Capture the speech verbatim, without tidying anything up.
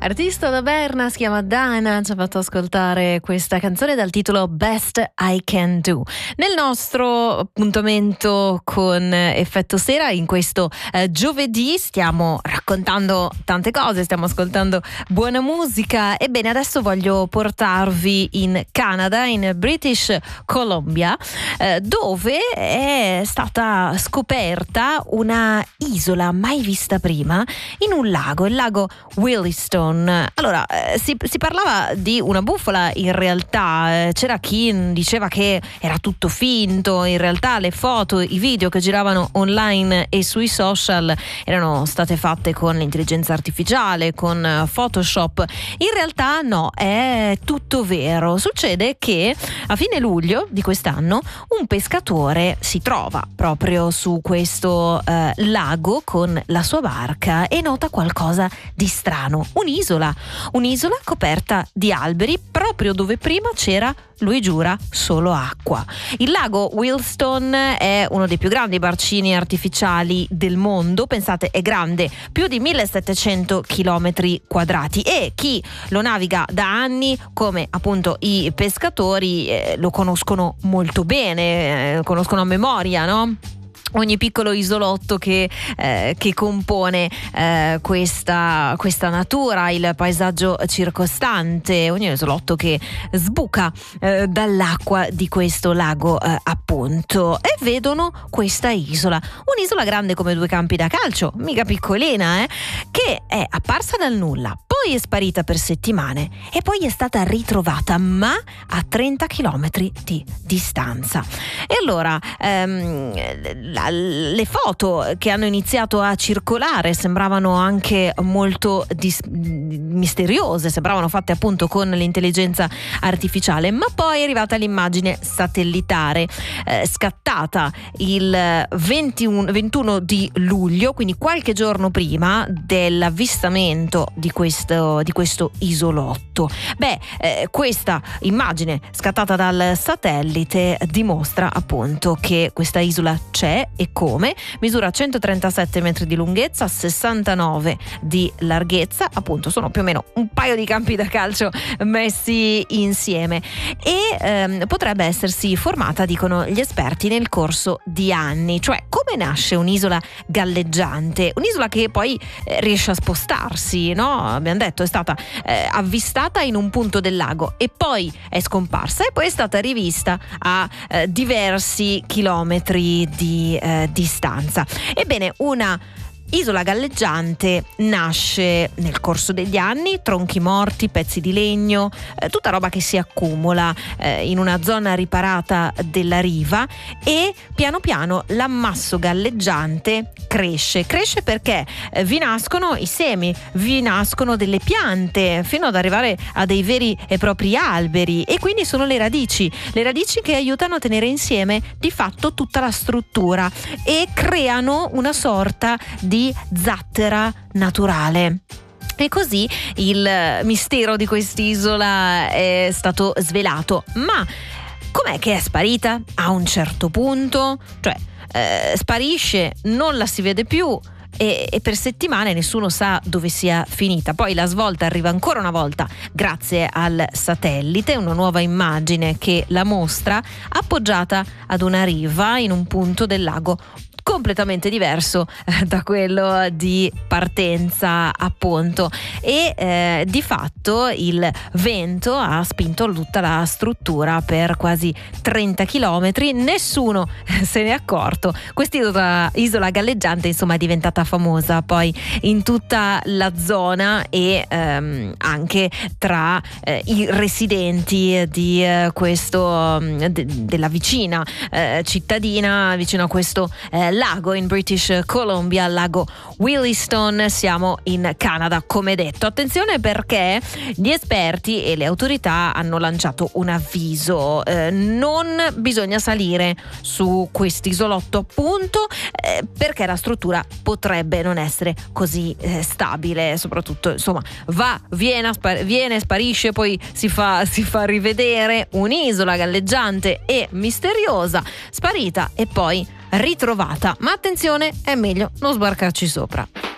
Artista da Berna, si chiama Dana, ci ha fatto ascoltare questa canzone dal titolo Best I Can Do. Nel nostro appuntamento con Effetto Sera, in questo eh, giovedì, stiamo raccontando tante cose, stiamo ascoltando buona musica. Ebbene, adesso voglio portarvi in Canada, in British Columbia, eh, dove è stata scoperta una isola mai vista prima in un lago, il lago Williston. Allora, eh, si, si parlava di una bufala, in realtà eh, c'era chi diceva che era tutto finto, in realtà le foto, i video che giravano online e sui social erano state fatte con l'intelligenza artificiale, con Photoshop. In realtà no, è tutto vero. Succede che a fine luglio di quest'anno un pescatore si trova proprio su questo eh, lago con la sua barca e nota qualcosa di strano. Un'isola, un'isola coperta di alberi proprio dove prima c'era, lui giura, solo acqua. Il lago Williston è uno dei più grandi bacini artificiali del mondo. Pensate, è grande più di millesettecento chilometri quadrati e chi lo naviga da anni, come appunto i pescatori, eh, lo conoscono molto bene, eh, conoscono a memoria, no? Ogni piccolo isolotto che, eh, che compone eh, questa, questa natura, il paesaggio circostante, ogni isolotto che sbuca eh, dall'acqua di questo lago eh, appunto, e vedono questa isola, un'isola grande come due campi da calcio, mica piccolina, eh, che è apparsa dal nulla, poi è sparita per settimane e poi è stata ritrovata, ma a trenta chilometri di distanza. E allora ehm, la le foto che hanno iniziato a circolare sembravano anche molto dis- misteriose, sembravano fatte appunto con l'intelligenza artificiale, ma poi è arrivata l'immagine satellitare eh, scattata il ventuno, ventuno di luglio, quindi qualche giorno prima dell'avvistamento di questo, di questo isolotto. Beh, eh, questa immagine scattata dal satellite dimostra appunto che questa isola c'è e come. Misura centotrentasette metri di lunghezza, sessantanove di larghezza, appunto sono più o meno un paio di campi da calcio messi insieme, e ehm, potrebbe essersi formata, dicono gli esperti, nel corso di anni. Cioè, come nasce un'isola galleggiante? Un'isola che poi eh, riesce a spostarsi, no? Abbiamo detto, è stata eh, avvistata in un punto del lago e poi è scomparsa e poi è stata rivista a eh, diversi chilometri di eh, distanza. Ebbene, una isola galleggiante nasce nel corso degli anni, tronchi morti, pezzi di legno, eh, tutta roba che si accumula eh, in una zona riparata della riva, e piano piano l'ammasso galleggiante cresce. Cresce perché eh, vi nascono i semi, vi nascono delle piante, fino ad arrivare a dei veri e propri alberi, e quindi sono le radici, le radici che aiutano a tenere insieme di fatto tutta la struttura e creano una sorta di zattera naturale. E così il mistero di quest'isola è stato svelato. Ma com'è che è sparita a un certo punto? Cioè, eh, sparisce, non la si vede più, e, e per settimane nessuno sa dove sia finita. Poi la svolta arriva ancora una volta grazie al satellite, una nuova immagine che la mostra appoggiata ad una riva in un punto del lago completamente diverso eh, da quello di partenza, appunto, e eh, di fatto il vento ha spinto tutta la struttura per quasi trenta chilometri, nessuno se ne è accorto. Quest'isola isola galleggiante, insomma, è diventata famosa poi in tutta la zona e ehm, anche tra eh, i residenti di eh, questo de, della vicina eh, cittadina vicino a questo eh, lago in British Columbia, lago Williston. Siamo in Canada, come detto. Attenzione, perché gli esperti e le autorità hanno lanciato un avviso: eh, non bisogna salire su quest'isolotto, appunto, eh, perché la struttura potrebbe non essere così eh, stabile, soprattutto, insomma, va, viene, spar- viene, sparisce, poi si fa, si fa rivedere. Un'isola galleggiante e misteriosa, sparita e poi ritrovata, ma attenzione, è meglio non sbarcarci sopra.